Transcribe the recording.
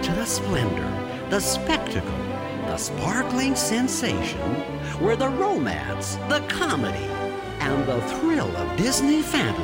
to the splendor, the spectacle, the sparkling sensation, where the romance, the comedy, and the thrill of Disney fantasy